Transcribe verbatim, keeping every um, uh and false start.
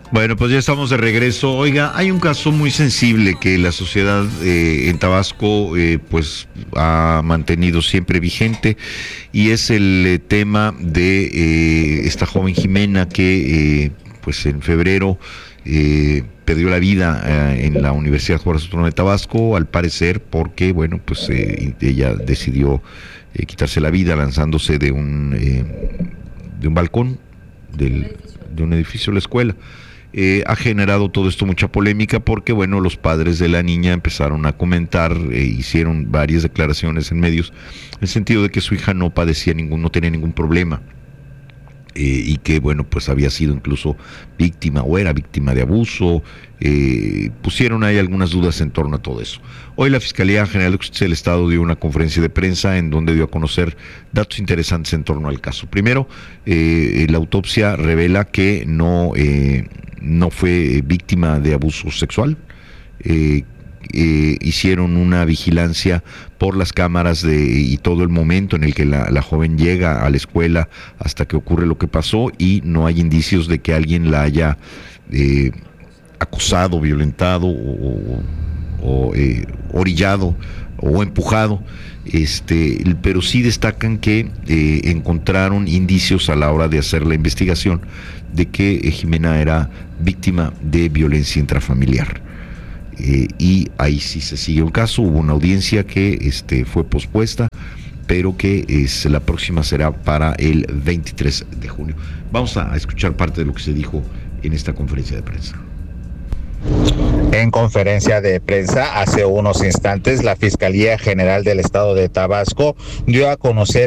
Bueno, pues ya estamos de regreso. Oiga, hay un caso muy sensible que la sociedad eh, en Tabasco eh, pues ha mantenido siempre vigente, y es el eh, tema de eh, esta joven Jimena que eh, pues en febrero eh, perdió la vida eh, en la Universidad Juárez Autónoma de Tabasco, al parecer porque, bueno, pues eh, ella decidió eh, quitarse la vida lanzándose de un, eh, de un balcón del, de un edificio de la escuela. Eh, ha generado todo esto mucha polémica porque, bueno, los padres de la niña empezaron a comentar, eh, hicieron varias declaraciones en medios, en el sentido de que su hija no padecía ningún, no tenía ningún problema, eh, y que, bueno, pues había sido incluso víctima o era víctima de abuso. Eh, pusieron ahí algunas dudas en torno a todo eso. Hoy la Fiscalía General de Justicia del Estado dio una conferencia de prensa en donde dio a conocer datos interesantes en torno al caso. Primero, eh, la autopsia revela que no... Eh, no fue víctima de abuso sexual. Eh, eh, hicieron una vigilancia por las cámaras de, y todo el momento en el que la, la joven llega a la escuela hasta que ocurre lo que pasó, y no hay indicios de que alguien la haya eh, acosado, violentado o, o eh, orillado o empujado. Este, pero sí destacan que eh, encontraron indicios a la hora de hacer la investigación de que eh, Jimena era víctima de violencia intrafamiliar. Eh, y ahí sí se siguió el caso. Hubo una audiencia que este, fue pospuesta, pero que es, la próxima será para el veintitrés de junio. Vamos a escuchar parte de lo que se dijo en esta conferencia de prensa. En conferencia de prensa hace unos instantes, la Fiscalía General del Estado de Tabasco dio a conocer